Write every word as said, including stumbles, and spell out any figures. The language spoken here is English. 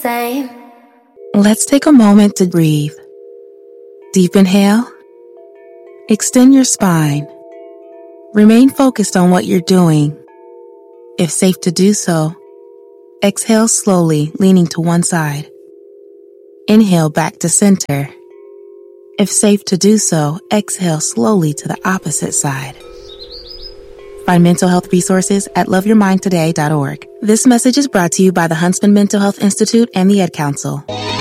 same. Let's take a moment to breathe. Deep inhale. Extend your spine. Remain focused on what you're doing. If safe to do so, exhale slowly, leaning to one side. Inhale back to center. If safe to do so, exhale slowly to the opposite side. Find mental health resources at love your mind today dot org. This message is brought to you by the Huntsman Mental Health Institute and the Ad Council.